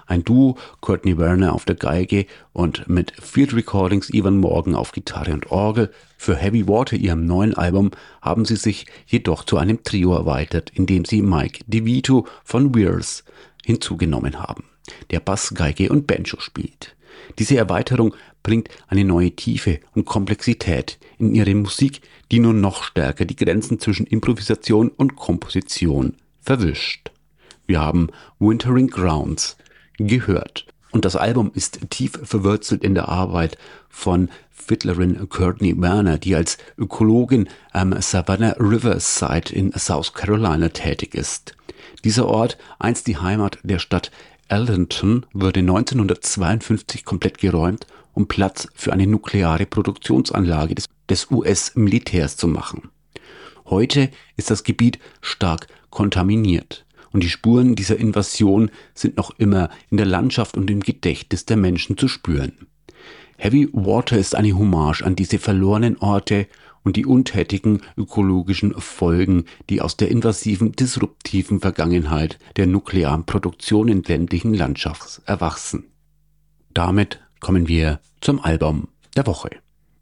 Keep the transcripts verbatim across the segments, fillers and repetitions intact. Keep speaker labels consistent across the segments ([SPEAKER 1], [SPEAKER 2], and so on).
[SPEAKER 1] Ein Duo, Courtney Werner auf der Geige und mit Field Recordings Evan Morgan auf Gitarre und Orgel. Für Heavy Water, ihrem neuen Album, haben sie sich jedoch zu einem Trio erweitert, indem sie Mike DeVito von Weir's hinzugenommen haben, der Bass, Geige und Banjo spielt. Diese Erweiterung bringt eine neue Tiefe und Komplexität in ihre Musik, die nun noch stärker die Grenzen zwischen Improvisation und Komposition verwischt. Wir haben Wintering Grounds gehört. Und das Album ist tief verwurzelt in der Arbeit von Fiddlerin Courtney Werner, die als Ökologin am Savannah Riverside in South Carolina tätig ist. Dieser Ort, einst die Heimat der Stadt Allenton, wurde neunzehnhundertzweiundfünfzig komplett geräumt, um Platz für eine nukleare Produktionsanlage des, des U S-Militärs zu machen. Heute ist das Gebiet stark kontaminiert und die Spuren dieser Invasion sind noch immer in der Landschaft und im Gedächtnis der Menschen zu spüren. Heavy Water ist eine Hommage an diese verlorenen Orte und die untätigen ökologischen Folgen, die aus der invasiven, disruptiven Vergangenheit der nuklearen Produktion in ländlichen Landschaften erwachsen. Damit kommen wir zum Album der Woche.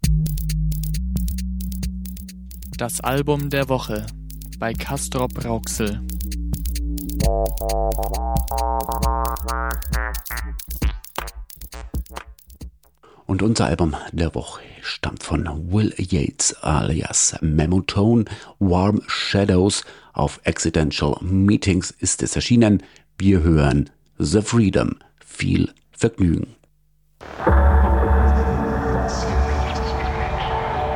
[SPEAKER 2] Das Album der Woche bei Castrop Rauxel.
[SPEAKER 1] Und unser Album der Woche stammt von Will Yates alias Memotone. Warm Shadows. Auf Accidental Meetings ist es erschienen. Wir hören The Freedom. Viel Vergnügen.